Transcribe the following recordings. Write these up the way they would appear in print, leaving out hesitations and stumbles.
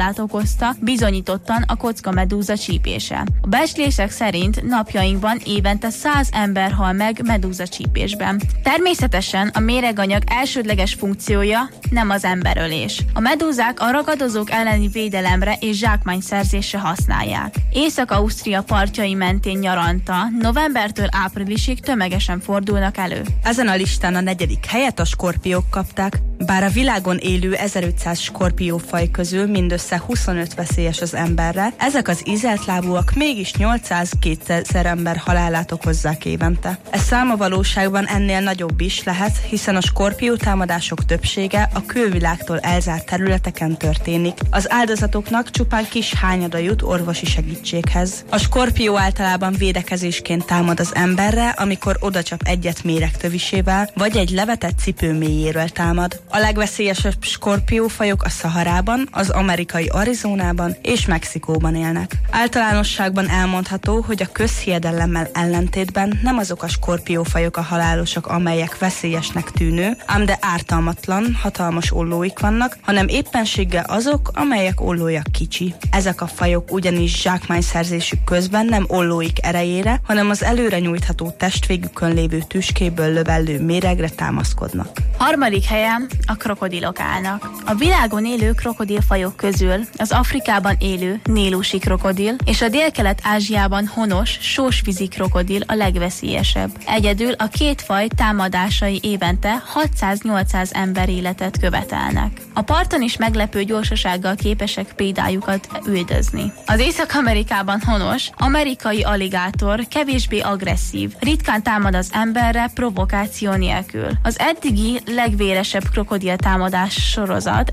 halálát okozta bizonyítottan a kockamedúza csípése. A becslések szerint napjainkban évente 100 ember hal meg medúza csípésben. Természetesen a méreganyag elsődleges funkciója nem az emberölés. A medúzák a ragadozók elleni védelemre és zsákmányszerzésre használják. Észak-Ausztria partjai mentén nyaranta novembertől áprilisig tömegesen fordulnak elő. Ezen a listán a 4. helyet a skorpiók kapták, bár a világon élő 1500 skorpiófaj közül mindössze 25 veszélyes az emberre, ezek az ízeltlábúak mégis 800-2000 ember halálát okozzák évente. Ez szám a valóságban ennél nagyobb is lehet, hiszen a skorpió támadások többsége a külvilágtól elzárt területeken történik. Az áldozatoknak csupán kis hányada jut orvosi segítséghez. A skorpió általában védekezésként támad az emberre, amikor odacsap egyet méregtövisével, vagy egy levetett cipő mélyéről támad. A legveszélyesebb skorpiófajok a Szaharában, az amerikai Arizonában és Mexikóban élnek. Általánosságban elmondható, hogy a közhiedelemmel ellentétben nem azok a skorpiófajok a halálosak, amelyek veszélyesnek tűnő, ám de ártalmatlan, hatalmas ollóik vannak, hanem éppenséggel azok, amelyek ollója kicsi. Ezek a fajok ugyanis zsákmányszerzésük közben nem ollóik erejére, hanem az előre nyújtható testvégükön lévő tüskéből lövellő méregre támaszkodnak. 3. helyen a krokodilok állnak. A világon élő krokodilfajok közül az Afrikában élő nílusi krokodil és a Délkelet-Ázsiában honos sósvízi krokodil a legveszélyesebb. Egyedül a két faj támadásai évente 600-800 ember életet követelnek. A parton is meglepő gyorsasággal képesek prédájukat üldözni. Az Észak-Amerikában honos amerikai aligátor kevésbé agresszív, ritkán támad az emberre provokáció nélkül. Az eddigi legvéresebb krokodil támadás sorozat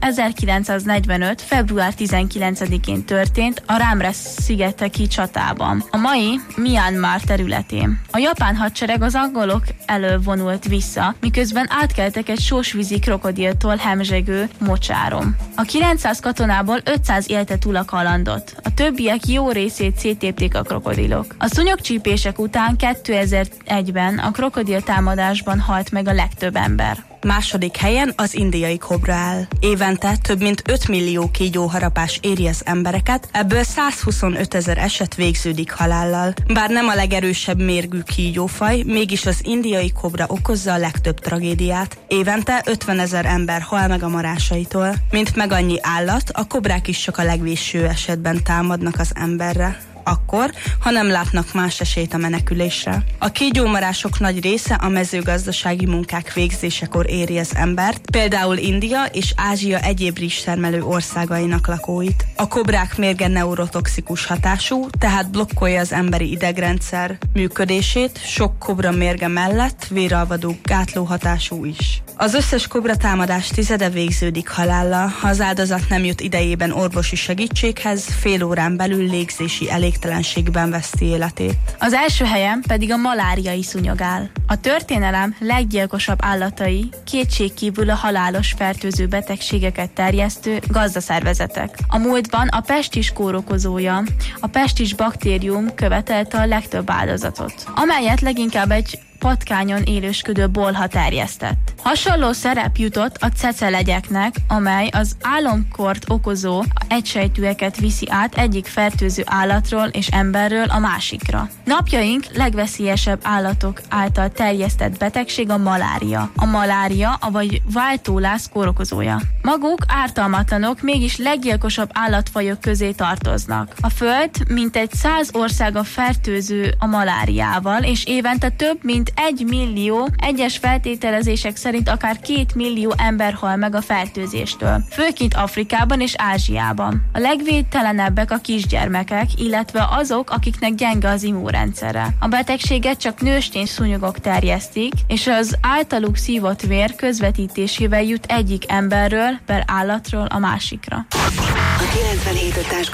1945. február 19-én történt a Ramres-szigeteki csatában, a mai Myanmar területén. A japán hadsereg az angolok elől vonult vissza, miközben átkeltek egy sósvízi krokodiltól hemzsegő mocsáron. A 900 katonából 500 élte túl a kalandot. A többiek jó részét széttépték a krokodilok. A szúnyogcsípések után 2001-ben a krokodil támadásban halt meg a legtöbb ember. 2. helyen az indiai kobra áll. Évente több mint 5 millió kígyóharapás éri az embereket, ebből 125 000 eset végződik halállal. Bár nem a legerősebb mérgű kígyófaj, mégis az indiai kobra okozza a legtöbb tragédiát. Évente 50 000 ember hal meg a marásaitól. Mint meg annyi állat, a kobrák is csak a legvégső esetben támadnak az emberre. Akkor, ha nem látnak más esélyt a menekülésre. A kígyómarások nagy része a mezőgazdasági munkák végzésekor éri az embert, például India és Ázsia egyéb rizstermelő országainak lakóit. A kobrák mérge neurotoxikus hatású, tehát blokkolja az emberi idegrendszer működését, sok kobra mérge mellett véralvadó gátló hatású is. Az összes kobra támadás tizede végződik halállal, ha az áldozat nem jut idejében orvosi segítséghez, fél órán belül légzési elégtelenségben veszti életét. Az első helyen pedig a maláriai szúnyog áll. A történelem leggyilkosabb állatai kétségkívül a halálos fertőző betegségeket terjesztő gazdaszervezetek. A múltban a pestis kórokozója, a pestis baktérium követelte a legtöbb áldozatot, amelyet leginkább egy patkányon élősködő bolha terjesztett. Hasonló szerep jutott a cecelegyeknek, amely az álomkort okozó egysejtűeket viszi át egyik fertőző állatról és emberről a másikra. Napjaink legveszélyesebb állatok által terjesztett betegség a malária. A malária, vagy váltólász kórokozója. Maguk ártalmatlanok, mégis leggyilkosabb állatfajok közé tartoznak. A Föld mintegy 100 országa fertőző a maláriával, és évente több mint 1 millió, egyes feltételezések szerint akár 2 millió ember hal meg a fertőzéstől, főként Afrikában és Ázsiában. A legvédtelenebbek a kisgyermekek, illetve azok, akiknek gyenge az immunrendszere. A betegséget csak nőstény szúnyogok terjesztik, és az általuk szívott vér közvetítésével jut egyik emberről per állatról a másikra. A 97.5